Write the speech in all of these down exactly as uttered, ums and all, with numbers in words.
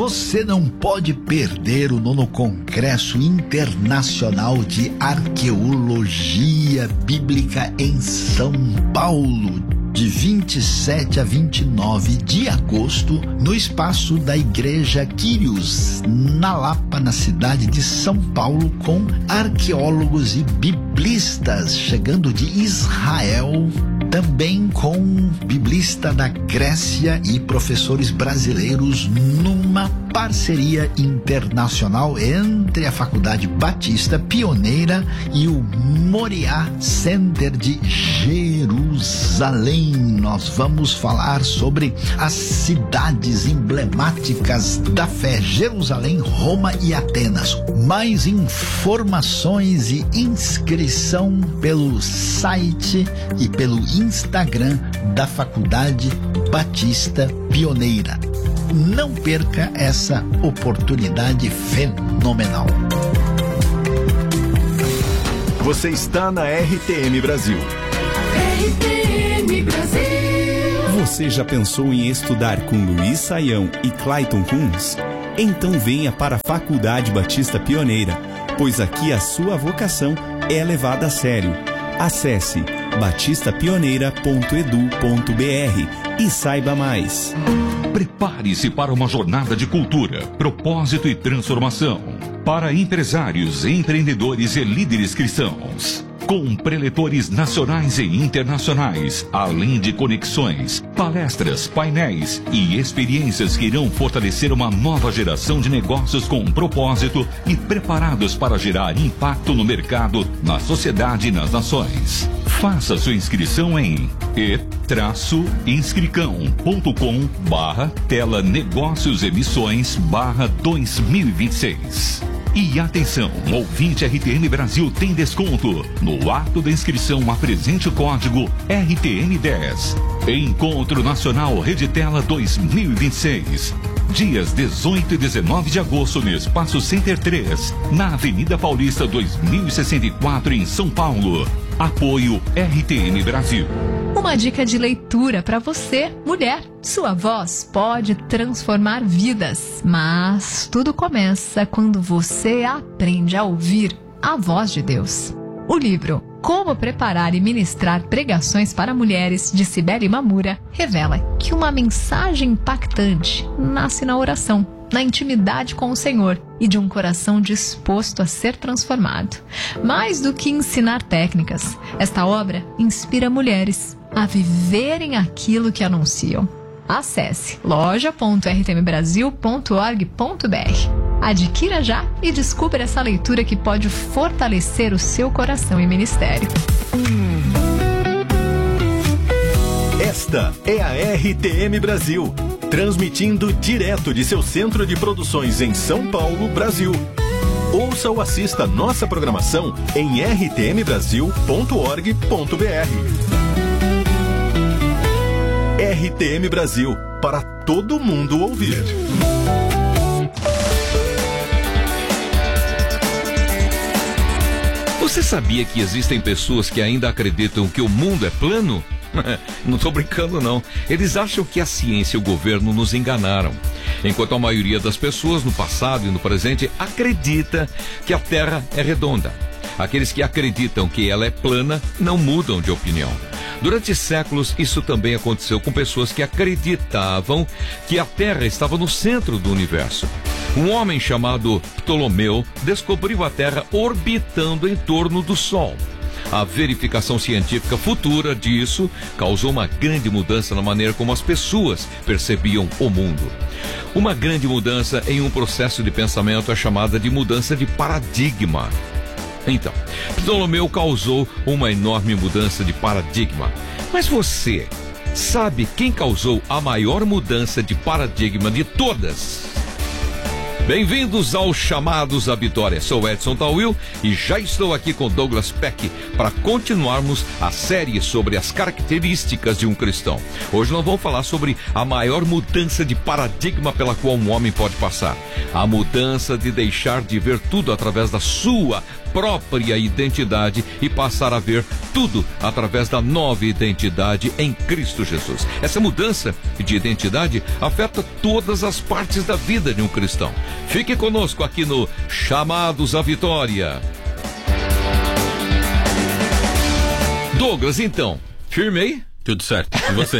Você não pode perder o nono Congresso Internacional de Arqueologia Bíblica em São Paulo, de vinte e sete a vinte e nove de agosto, no espaço da Igreja Quírios, na Lapa, na cidade de São Paulo, com arqueólogos e biblistas chegando de Israel, também com biblista da Grécia e professores brasileiros, numa parceria internacional entre a Faculdade Batista Pioneira e o Moriá Center de Jerusalém. Nós vamos falar sobre as cidades emblemáticas da fé: Jerusalém, Roma e Atenas. Mais informações e inscrição pelo site e pelo Instagram da Faculdade Batista Pioneira. Não perca essa oportunidade fenomenal. Você está na R T M Brasil. R T M Brasil. Você já pensou em estudar com Luiz Saião e Clayton Kunz? Então venha para a Faculdade Batista Pioneira, pois aqui a sua vocação é levada a sério. Acesse batista pioneira ponto edu ponto br e saiba mais. Prepare-se para uma jornada de cultura, propósito e transformação para empresários, empreendedores e líderes cristãos. Com preletores nacionais e internacionais, além de conexões, palestras, painéis e experiências que irão fortalecer uma nova geração de negócios com propósito e preparados para gerar impacto no mercado, na sociedade e nas nações. Faça sua inscrição em e inscricão ponto com barra tela negócios emissões barra dois mil e vinte e seis. E atenção, ouvinte R T M Brasil tem desconto. No ato da inscrição, apresente o código R T M dez. Encontro Nacional Reditela dois mil e vinte e seis. Dias dezoito e dezenove de agosto no Espaço Center três, na Avenida Paulista dois mil e sessenta e quatro, em São Paulo. Apoio R T M Brasil. Uma dica de leitura para você, mulher. Sua voz pode transformar vidas, mas tudo começa quando você aprende a ouvir a voz de Deus. O livro Como Preparar e Ministrar Pregações para Mulheres, de Cibele Mamura, revela que uma mensagem impactante nasce na oração, na intimidade com o Senhor e de um coração disposto a ser transformado. Mais do que ensinar técnicas, esta obra inspira mulheres a viverem aquilo que anunciam. Acesse loja ponto r t m brasil ponto org ponto b r. Adquira já e descubra essa leitura que pode fortalecer o seu coração e ministério. Esta é a R T M Brasil, transmitindo direto de seu centro de produções em São Paulo, Brasil. Ouça ou assista nossa programação em r t m brasil ponto org ponto b r. R T M Brasil, para todo mundo ouvir. Você sabia que existem pessoas que ainda acreditam que o mundo é plano? Não estou brincando, não. Eles acham que a ciência e o governo nos enganaram. Enquanto a maioria das pessoas no passado e no presente acredita que a Terra é redonda. Aqueles que acreditam que ela é plana não mudam de opinião. Durante séculos, isso também aconteceu com pessoas que acreditavam que a Terra estava no centro do universo. Um homem chamado Ptolomeu descobriu a Terra orbitando em torno do Sol. A verificação científica futura disso causou uma grande mudança na maneira como as pessoas percebiam o mundo. Uma grande mudança em um processo de pensamento é chamada de mudança de paradigma. Então, Ptolomeu causou uma enorme mudança de paradigma. Mas você sabe quem causou a maior mudança de paradigma de todas? Bem-vindos aos Chamados à Vitória. Sou Edson Tawil e já estou aqui com Douglas Peck para continuarmos a série sobre as características de um cristão. Hoje nós vamos falar sobre a maior mudança de paradigma pela qual um homem pode passar. A mudança de deixar de ver tudo através da sua própria identidade e passar a ver tudo através da nova identidade em Cristo Jesus. Essa mudança de identidade afeta todas as partes da vida de um cristão. Fique conosco aqui no Chamados à Vitória. Douglas, então, firmei? Tudo certo. E você?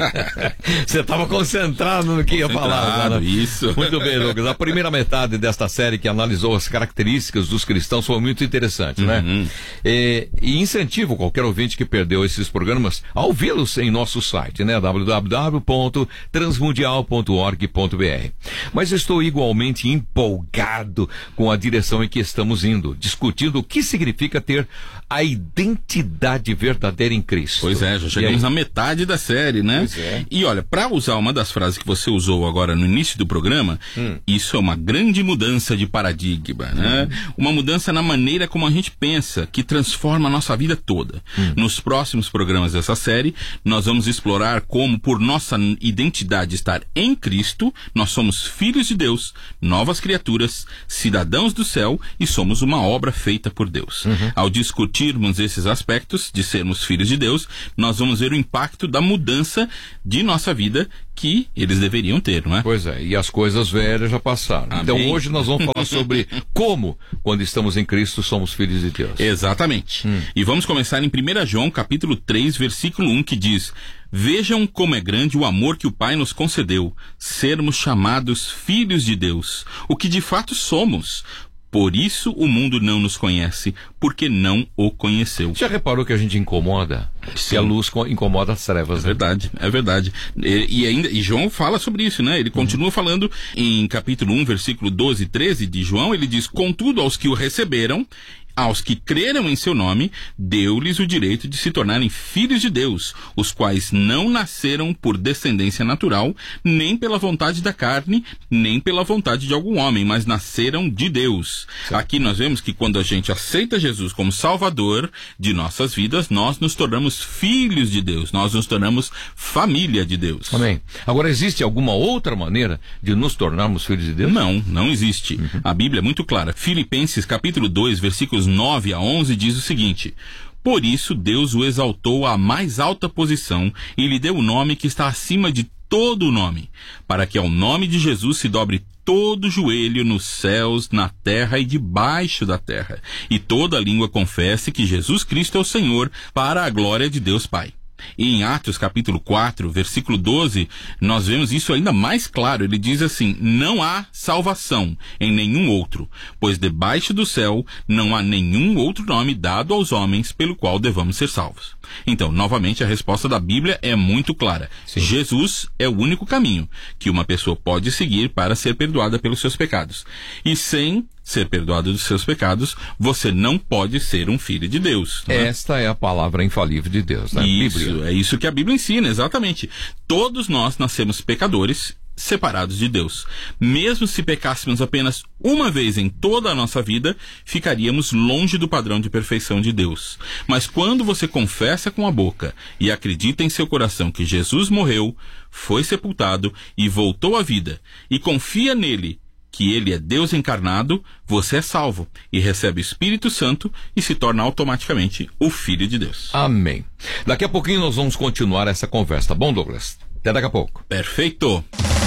Você estava concentrado no que ia falar agora. Isso. Muito bem, Douglas. A primeira metade desta série que analisou as características dos cristãos foi muito interessante, né? Uhum. E, e incentivo qualquer ouvinte que perdeu esses programas a ouvi-los em nosso site, né? w w w ponto transmundial ponto org ponto b r. Mas estou igualmente empolgado com a direção em que estamos indo, discutindo o que significa ter a identidade verdadeira em Cristo. Pois é, já chegamos na metade da série, né? Pois é. E olha, para usar uma das frases que você usou agora no início do programa, hum. isso é uma grande mudança de paradigma, né? Hum. Uma mudança na maneira como a gente pensa, que transforma a nossa vida toda. Hum. Nos próximos programas dessa série, nós vamos explorar como, por nossa identidade estar em Cristo, nós somos filhos de Deus, novas criaturas, cidadãos do céu e somos uma obra feita por Deus. Uhum. Ao discutirmos esses aspectos de sermos filhos de Deus, nós vamos ver o impacto da mudança de nossa vida que eles deveriam ter, não é? Pois é, e as coisas velhas já passaram. Amém. Então hoje nós vamos falar sobre como, quando estamos em Cristo, somos filhos de Deus. Exatamente. Hum. E vamos começar em primeiro João, capítulo três, versículo um, que diz: vejam como é grande o amor que o Pai nos concedeu, sermos chamados filhos de Deus, o que de fato somos. Por isso o mundo não nos conhece, porque não o conheceu. Já reparou que a gente incomoda? Sim. Que a luz incomoda as trevas. É verdade, é verdade. E, e ainda, e João fala sobre isso, né? Ele continua uhum. falando em capítulo um, versículo doze e treze de João, ele diz: contudo, aos que o receberam, aos que creram em seu nome, deu-lhes o direito de se tornarem filhos de Deus, os quais não nasceram por descendência natural, nem pela vontade da carne, nem pela vontade de algum homem, mas nasceram de Deus. Sim. Aqui nós vemos que quando a gente aceita Jesus como Salvador de nossas vidas, nós nos tornamos filhos de Deus, nós nos tornamos família de Deus. Amém. Agora, existe alguma outra maneira de nos tornarmos filhos de Deus? Não, não existe. Uhum. A Bíblia é muito clara. Filipenses capítulo dois, versículos nove a onze diz o seguinte: por isso Deus o exaltou à mais alta posição e lhe deu o nome que está acima de todo o nome, para que ao nome de Jesus se dobre todo joelho nos céus, na terra e debaixo da terra, e toda língua confesse que Jesus Cristo é o Senhor, para a glória de Deus Pai. E em Atos capítulo quatro, versículo doze, nós vemos isso ainda mais claro. Ele diz assim: não há salvação em nenhum outro, pois debaixo do céu não há nenhum outro nome dado aos homens pelo qual devamos ser salvos. Então, novamente, a resposta da Bíblia é muito clara. Sim. Jesus é o único caminho que uma pessoa pode seguir para ser perdoada pelos seus pecados. E sem ser perdoado dos seus pecados, você não pode ser um filho de Deus. Né? Esta é a palavra infalível de Deus, né? Isso, Bíblia. É isso que a Bíblia ensina, exatamente. Todos nós nascemos pecadores, separados de Deus. Mesmo se pecássemos apenas uma vez em toda a nossa vida, ficaríamos longe do padrão de perfeição de Deus. Mas quando você confessa com a boca e acredita em seu coração que Jesus morreu, foi sepultado e voltou à vida, e confia nele, que ele é Deus encarnado, você é salvo e recebe o Espírito Santo e se torna automaticamente o Filho de Deus. Amém. Daqui a pouquinho nós vamos continuar essa conversa, tá bom, Douglas? Até daqui a pouco. Perfeito.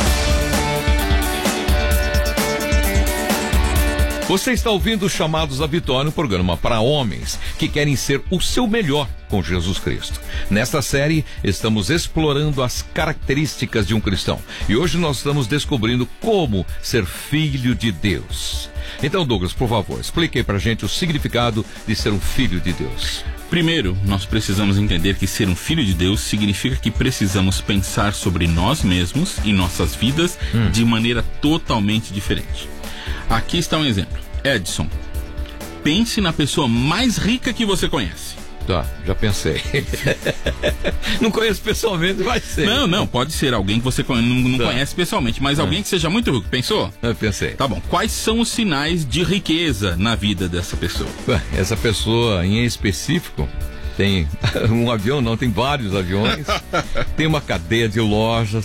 Você está ouvindo Chamados à Vitória, um programa para homens que querem ser o seu melhor com Jesus Cristo. Nesta série, estamos explorando as características de um cristão. E hoje nós estamos descobrindo como ser filho de Deus. Então, Douglas, por favor, explique aí pra gente o significado de ser um filho de Deus. Primeiro, nós precisamos entender que ser um filho de Deus significa que precisamos pensar sobre nós mesmos e nossas vidas hum. de maneira totalmente diferente. Aqui está um exemplo. Edson, pense na pessoa mais rica que você conhece. Tá, já pensei. Não conheço pessoalmente, vai ser. Não, não, pode ser alguém que você não, não tá. conhece pessoalmente, mas alguém que seja muito rico. Pensou? Eu pensei. Tá bom. Quais são os sinais de riqueza na vida dessa pessoa? Essa pessoa em específico tem um avião, não, tem vários aviões, tem uma cadeia de lojas,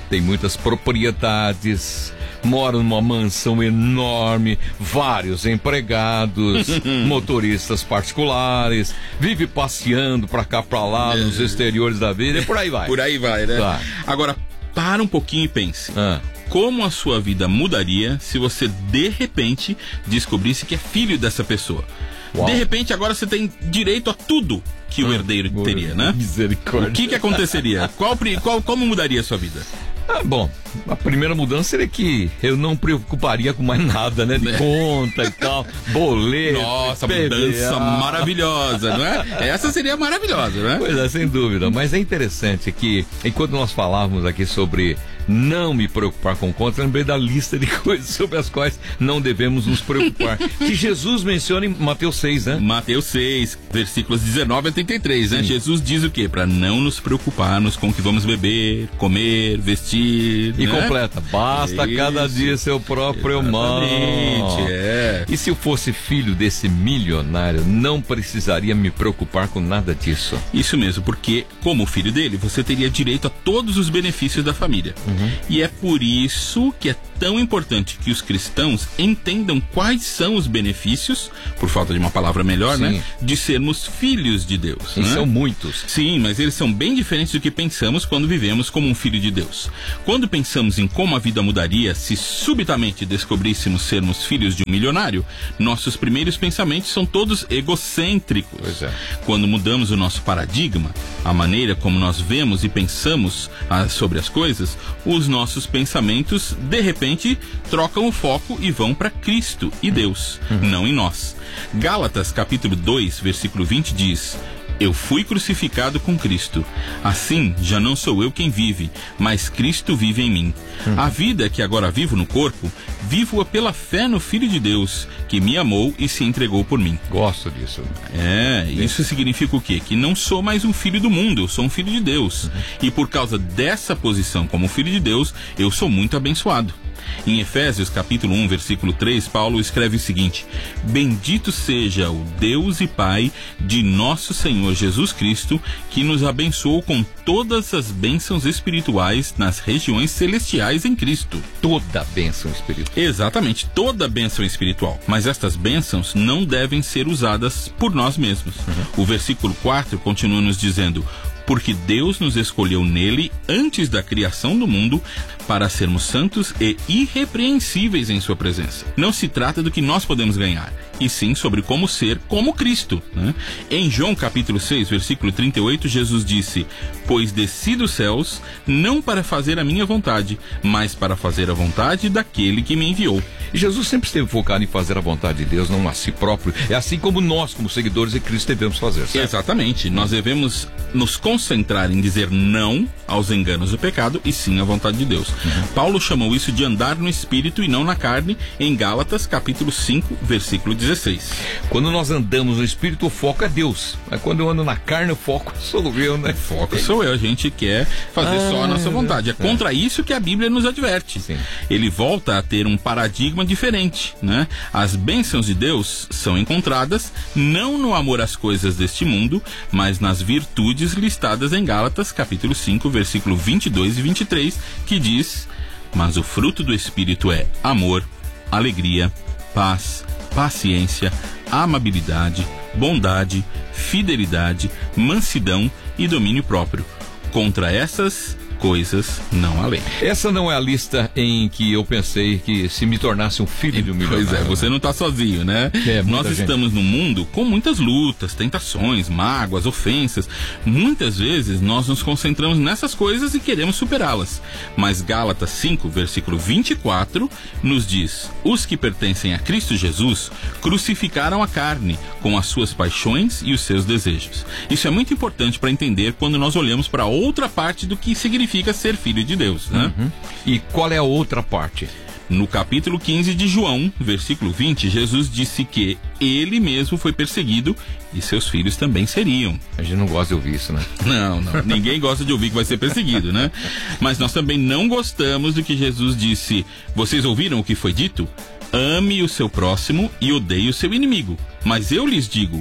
tem muitas propriedades, mora numa mansão enorme, vários empregados, motoristas particulares, vive passeando pra cá, pra lá, nos exteriores da vida, e por aí vai. Por aí vai, né? Tá. Agora, para um pouquinho e pense. Ah. Como a sua vida mudaria se você, de repente, descobrisse que é filho dessa pessoa? Uau. De repente, agora você tem direito a tudo que o herdeiro Hum, teria, né? Misericórdia. O que que aconteceria? Qual, pri- qual, como mudaria a sua vida? Ah, bom, a primeira mudança seria que eu não preocuparia com mais nada, né? De conta e tal, boleto. Nossa, P D A. mudança maravilhosa, não é? Essa seria maravilhosa, né? Pois é, sem dúvida. Mas é interessante que, enquanto nós falávamos aqui sobre não me preocupar com contas, lembrei da lista de coisas sobre as quais não devemos nos preocupar. Que Jesus menciona em Mateus seis, né? Mateus seis, versículos dezenove a trinta e três, né? Sim. Jesus diz o quê? Para não nos preocuparmos com o que vamos beber, comer, vestir. E né? completa, basta Isso. cada dia seu próprio mal. Exatamente, é. E se eu fosse filho desse milionário, não precisaria me preocupar com nada disso. Isso mesmo, porque como filho dele, você teria direito a todos os benefícios da família. Uhum. E é por isso que é tão importante que os cristãos entendam quais são os benefícios, por falta de uma palavra melhor, Sim. né? De sermos filhos de Deus. E né? são muitos. Sim, mas eles são bem diferentes do que pensamos quando vivemos como um filho de Deus. Quando pensamos em como a vida mudaria se subitamente descobríssemos sermos filhos de um milionário, nossos primeiros pensamentos são todos egocêntricos. Pois é. Quando mudamos o nosso paradigma, a maneira como nós vemos e pensamos ah, sobre as coisas, os nossos pensamentos, de repente, trocam o foco e vão para Cristo e Deus, uhum. não em nós. Gálatas, capítulo dois, versículo vinte diz: eu fui crucificado com Cristo. Assim, já não sou eu quem vive, mas Cristo vive em mim. Uhum. A vida que agora vivo no corpo, vivo-a pela fé no Filho de Deus, que me amou e se entregou por mim. Gosto disso. É, isso significa o quê? Que não sou mais um filho do mundo, eu sou um filho de Deus. Uhum. E por causa dessa posição como filho de Deus, eu sou muito abençoado. Em Efésios capítulo um, versículo três, Paulo escreve o seguinte: bendito seja o Deus e Pai de nosso Senhor Jesus Cristo, que nos abençoou com todas as bênçãos espirituais nas regiões celestiais em Cristo. Toda bênção espiritual. Exatamente, toda bênção espiritual. Mas estas bênçãos não devem ser usadas por nós mesmos. Uhum. O versículo quatro continua nos dizendo: porque Deus nos escolheu nele antes da criação do mundo para sermos santos e irrepreensíveis em sua presença. Não se trata do que nós podemos ganhar, e sim sobre como ser como Cristo, né? Em João capítulo seis, versículo trinta e oito, Jesus disse: pois desci dos céus não para fazer a minha vontade, mas para fazer a vontade daquele que me enviou. E Jesus sempre esteve focado em fazer a vontade de Deus, não a si próprio. É assim como nós, como seguidores de Cristo, devemos fazer, certo? Exatamente. Nós devemos nos concentrar em dizer não aos enganos do pecado e sim à vontade de Deus. Uhum. Paulo chamou isso de andar no Espírito e não na carne, em Gálatas capítulo cinco, versículo dezesseis. Quando nós andamos no Espírito, o foco é Deus. Mas quando eu ando na carne, o foco sou eu, né? O foco sou eu. A gente quer fazer ah, só a nossa vontade. É contra é. isso que a Bíblia nos adverte. Sim. Ele volta a ter um paradigma diferente, né? As bênçãos de Deus são encontradas não no amor às coisas deste mundo, mas nas virtudes listadas em Gálatas capítulo cinco, versículo vinte e dois e vinte e três, que diz: mas o fruto do Espírito é amor, alegria, paz, paciência, amabilidade, bondade, fidelidade, mansidão e domínio próprio. Contra essas coisas não há lei. Essa não é a lista em que eu pensei que se me tornasse um filho de um milionário. Pois é, você não está sozinho, né? É, Nós gente. estamos num mundo com muitas lutas, tentações, mágoas, ofensas. Muitas vezes nós nos concentramos nessas coisas e queremos superá-las. Mas Gálatas cinco, versículo vinte e quatro, nos diz: os que pertencem a Cristo Jesus crucificaram a carne com as suas paixões e os seus desejos. Isso é muito importante para entender quando nós olhamos para outra parte do que significa Significa ser filho de Deus, né? Uhum. E qual é a outra parte? No capítulo quinze de João, versículo vinte, Jesus disse que ele mesmo foi perseguido e seus filhos também seriam. A gente não gosta de ouvir isso, né? Não, não. Ninguém gosta de ouvir que vai ser perseguido, né? Mas nós também não gostamos do que Jesus disse: vocês ouviram o que foi dito? Ame o seu próximo e odeie o seu inimigo. Mas eu lhes digo: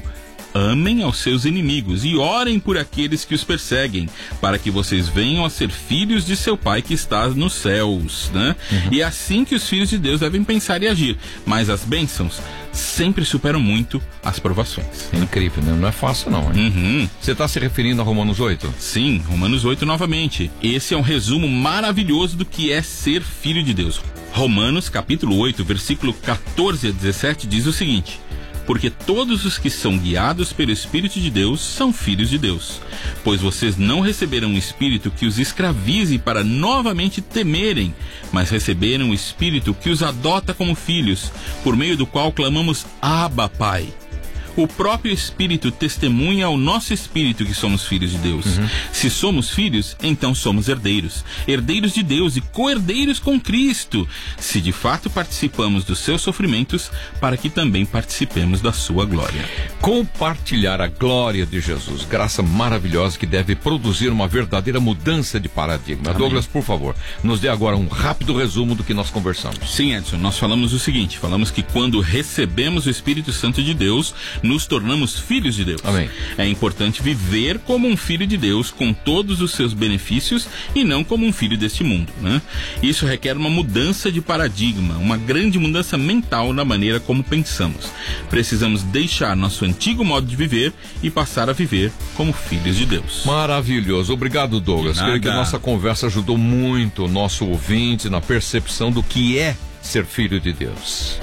amem aos seus inimigos e orem por aqueles que os perseguem, para que vocês venham a ser filhos de seu Pai que está nos céus, né? Uhum. E é assim que os filhos de Deus devem pensar e agir. Mas as bênçãos sempre superam muito as provações. É incrível, né? Não é fácil não, hein? Uhum. Você está se referindo a Romanos oito? Sim, Romanos oito novamente. Esse é um resumo maravilhoso do que é ser filho de Deus. Romanos capítulo oito, versículo catorze a dezessete diz o seguinte: porque todos os que são guiados pelo Espírito de Deus são filhos de Deus. Pois vocês não receberam um espírito que os escravize para novamente temerem, mas receberam um espírito que os adota como filhos, por meio do qual clamamos Abba, Pai. O próprio Espírito testemunha ao nosso espírito que somos filhos de Deus. Uhum. Se somos filhos, então somos herdeiros. Herdeiros de Deus e co-herdeiros com Cristo. Se de fato participamos dos seus sofrimentos, para que também participemos da sua glória. Compartilhar a glória de Jesus. Graça maravilhosa que deve produzir uma verdadeira mudança de paradigma. Amém. Douglas, por favor, nos dê agora um rápido resumo do que nós conversamos. Sim, Edson, nós falamos o seguinte. Falamos que quando recebemos o Espírito Santo de Deus, nos tornamos filhos de Deus. Amém. É importante viver como um filho de Deus, com todos os seus benefícios, e não como um filho deste mundo, né? Isso requer uma mudança de paradigma, uma grande mudança mental na maneira como pensamos. Precisamos deixar nosso antigo modo de viver e passar a viver como filhos de Deus. Maravilhoso. Obrigado, Douglas. Creio que a nossa conversa ajudou muito o nosso ouvinte na percepção do que é ser filho de Deus.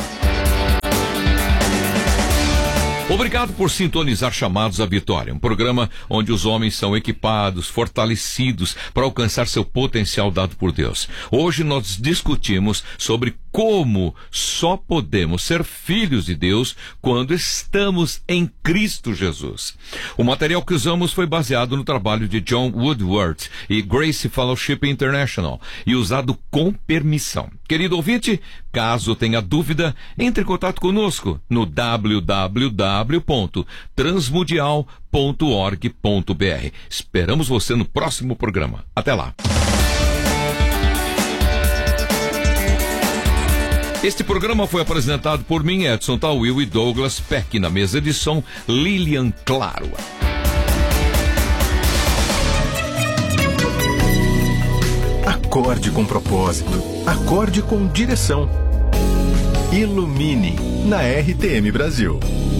Obrigado por sintonizar Chamados à Vitória, um programa onde os homens são equipados, fortalecidos para alcançar seu potencial dado por Deus. Hoje nós discutimos sobre como só podemos ser filhos de Deus quando estamos em Cristo Jesus. O material que usamos foi baseado no trabalho de John Woodward e Grace Fellowship International e usado com permissão. Querido ouvinte, caso tenha dúvida, entre em contato conosco no w w w ponto transmundial ponto org ponto b r. Esperamos você no próximo programa. Até lá. Este programa foi apresentado por mim, Edson Tawil e Douglas Peck. Na mesa de som, Lilian Claro. Acorde com propósito. Acorde com direção. Ilumine na R T M Brasil.